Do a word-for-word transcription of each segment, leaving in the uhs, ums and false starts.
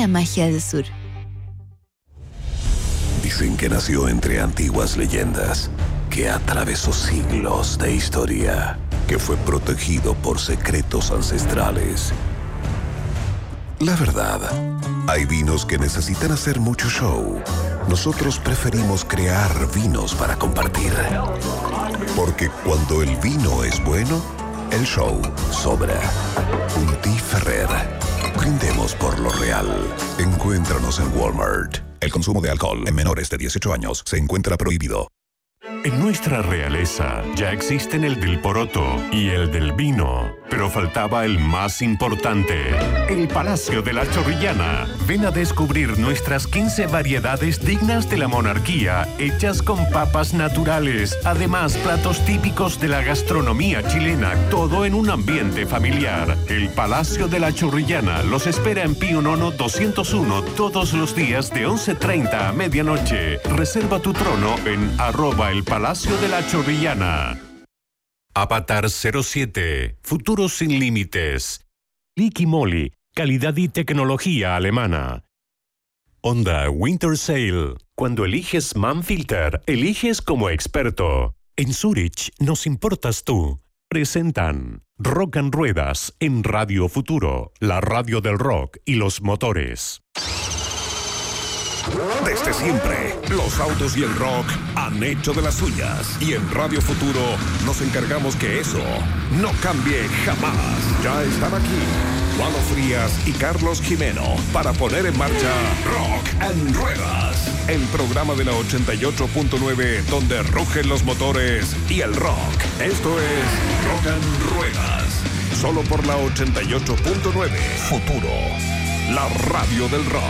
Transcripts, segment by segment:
la magia del sur. Dicen que nació entre antiguas leyendas, que atravesó siglos de historia, que fue protegido por secretos ancestrales. La verdad, hay vinos que necesitan hacer mucho show. Nosotros preferimos crear vinos para compartir. Porque cuando el vino es bueno, el show sobra. Unti Ferrer. Brindemos por lo real. Encuéntranos en Walmart. El consumo de alcohol en menores de dieciocho años se encuentra prohibido. En nuestra realeza ya existen el del poroto y el del vino, pero faltaba el más importante, el Palacio de la Chorrillana. Ven a descubrir nuestras quince variedades dignas de la monarquía, hechas con papas naturales, además platos típicos de la gastronomía chilena, todo en un ambiente familiar. El Palacio de la Chorrillana los espera en Pío Nono doscientos uno todos los días de once treinta a medianoche. Reserva tu trono en arroba el Palacio de la Chorrillana. Avatar cero siete, futuro sin límites. Liqui Moly, calidad y tecnología alemana. Honda Winter Sale. Cuando eliges Manfilter, eliges como experto. En Zurich nos importas tú. Presentan Rock and Ruedas en Radio Futuro, la radio del rock y los motores. Desde siempre, los autos y el rock han hecho de las suyas. Y en Radio Futuro nos encargamos que eso no cambie jamás. Ya están aquí Juan Frías y Carlos Jimeno para poner en marcha Rock and Ruedas, el programa de la ochenta y ocho punto nueve donde rugen los motores y el rock. Esto es Rock and Ruedas, solo por la ochenta y ocho punto nueve. Futuro, la radio del rock.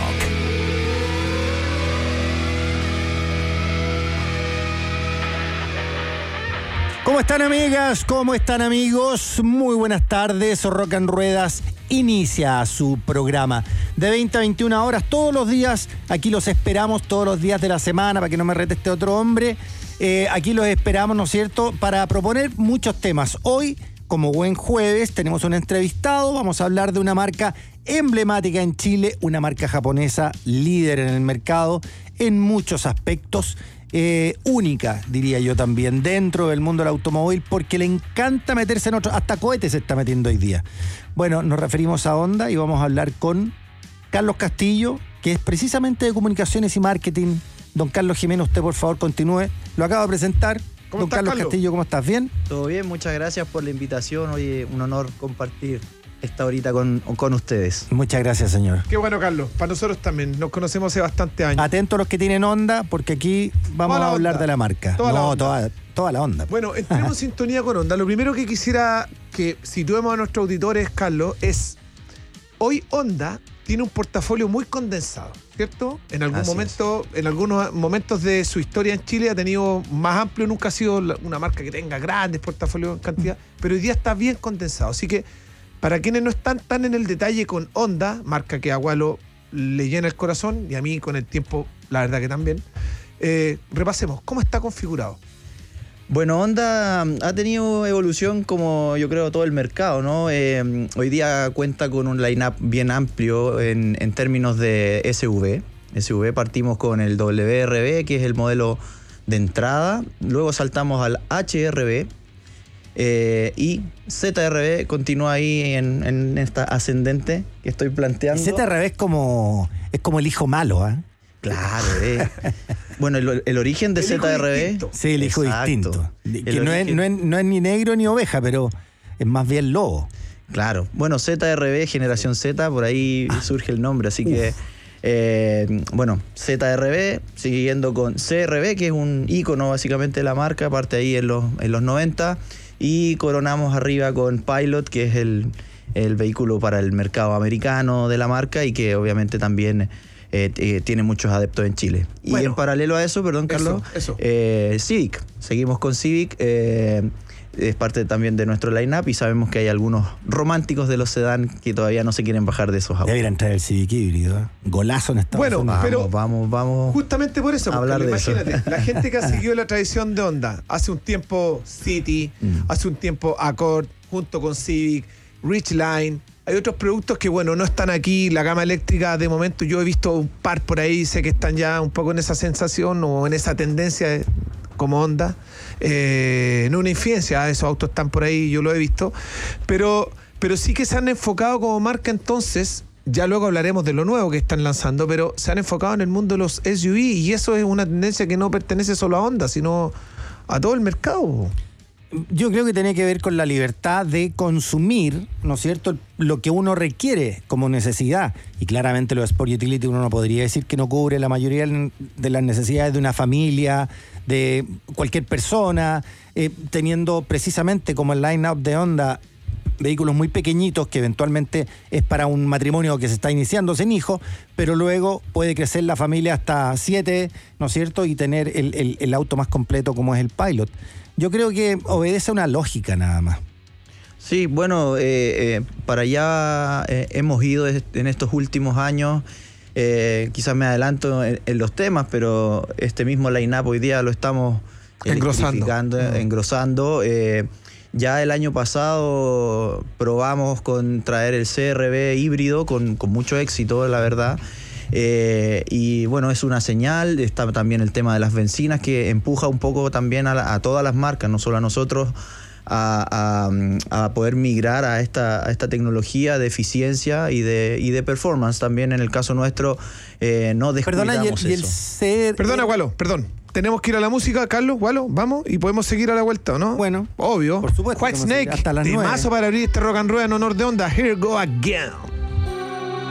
¿Cómo están, amigas? ¿Cómo están, amigos? Muy buenas tardes. Rock and Ruedas inicia su programa de veinte a veintiuna horas todos los días. Aquí los esperamos todos los días de la semana, para que no me rete este otro hombre. Eh, aquí los esperamos, ¿no es cierto?, para proponer muchos temas. Hoy, como buen jueves, tenemos un entrevistado. Vamos a hablar de una marca emblemática en Chile, una marca japonesa líder en el mercado en muchos aspectos. Eh, única, diría yo también, dentro del mundo del automóvil, porque le encanta meterse en otro, hasta cohetes se está metiendo hoy día. Bueno, nos referimos a Honda y vamos a hablar con Carlos Castillo, que es precisamente de comunicaciones y marketing. Don Carlos Jimeno, usted por favor continúe. Lo acabo de presentar. ¿Cómo Don estás, Carlos, Carlos Castillo, ¿cómo estás? ¿Bien? Todo bien, muchas gracias por la invitación. Oye, un honor compartir esta horita con, con ustedes. Muchas gracias, señor. Qué bueno, Carlos. Para nosotros también. Nos conocemos hace bastante años. Atentos los que tienen Honda, porque aquí vamos a hablar onda. de la marca. Toda no, la onda. Toda, toda la onda. Bueno, entremos en sintonía con Honda. Lo primero que quisiera que situemos a nuestros auditores, Carlos, es hoy Honda tiene un portafolio muy condensado, ¿cierto? En algún Así momento, es. en algunos momentos de su historia en Chile ha tenido más amplio, nunca ha sido una marca que tenga grandes portafolios en cantidad, pero hoy día está bien condensado. Así que para quienes no están tan en el detalle con Honda, marca que a Gualo le llena el corazón, y a mí con el tiempo, la verdad que también, eh, repasemos, ¿cómo está configurado? Bueno, Honda ha tenido evolución como yo creo todo el mercado, ¿no? Eh, hoy día cuenta con un line-up bien amplio en, en términos de S U V. S U V partimos con el W R V, que es el modelo de entrada, luego saltamos al H R V, Eh, y Z R V continúa ahí en, en esta ascendente que estoy planteando. Y Z R V es como, es como el hijo malo, ¿eh? Claro, eh. Bueno, el, el origen de el Z R V. Sí, el hijo Exacto. distinto. Que El no, origen... es, no, es, no es ni negro ni oveja, pero es más bien lobo. Claro. Bueno, Z R V, generación Z, por ahí surge el nombre, así que. Eh, bueno, Z R V, siguiendo con C R V, que es un ícono básicamente de la marca, parte ahí en los, en los noventa. Y coronamos arriba con Pilot, que es el, el vehículo para el mercado americano de la marca y que obviamente también eh, eh, tiene muchos adeptos en Chile. Y bueno, en paralelo a eso, perdón Carlos, eso, eso. Eh, Civic. Seguimos con Civic, eh, es parte también de nuestro line-up y sabemos que hay algunos románticos de los sedán que todavía no se quieren bajar de esos autos. Debería entrar el Civic híbrido, ¿eh? Golazo en Estados Bueno, Unidos. pero vamos, vamos, vamos. Justamente por eso, a hablar de imagínate, eso. La gente que ha seguido la tradición de Honda, hace un tiempo City, Mm. hace un tiempo Accord, junto con Civic, Ridgeline, Hay otros productos que, bueno, no están aquí. La gama eléctrica, de momento, yo he visto un par por ahí, sé que están ya un poco en esa sensación o en esa tendencia de, como Honda. Eh, no una infidencia, esos autos están por ahí, yo lo he visto. Pero, pero sí que se han enfocado como marca entonces, ya luego hablaremos de lo nuevo que están lanzando, pero se han enfocado en el mundo de los S U V y eso es una tendencia que no pertenece solo a Honda, sino a todo el mercado. Yo creo que tiene que ver con la libertad de consumir, ¿no es cierto?, lo que uno requiere como necesidad. Y claramente los Sport Utility uno no podría decir que no cubre la mayoría de las necesidades de una familia, de cualquier persona, eh, teniendo precisamente como el line-up de Honda vehículos muy pequeñitos que eventualmente es para un matrimonio que se está iniciando sin hijos, pero luego puede crecer la familia hasta siete, ¿no es cierto?, y tener el, el, el auto más completo como es el Pilot. Yo creo que obedece a una lógica nada más. Sí, bueno, eh, eh, para allá eh, hemos ido en estos últimos años. Eh, quizás me adelanto en, en los temas, pero este mismo line-up hoy día lo estamos engrosando. Uh-huh. engrosando. Eh, ya el año pasado probamos con traer el C R V híbrido con, con mucho éxito, la verdad. Eh, y bueno, es una señal. Está también el tema de las bencinas que empuja un poco también a, la, a todas las marcas, no solo a nosotros, a, a, a poder migrar a esta, a esta tecnología de eficiencia y de, y de performance. También en el caso nuestro eh, no descuidamos Perdona, y el, eso. y el C... Perdona, Gualo, perdón. Tenemos que ir a la música, Carlos, Gualo, vamos, y podemos seguir a la vuelta, ¿o no? Bueno, obvio. por supuesto. White Snake, Hasta las nueve. temazo para abrir este Rock and Roll en honor de Honda. Here go again.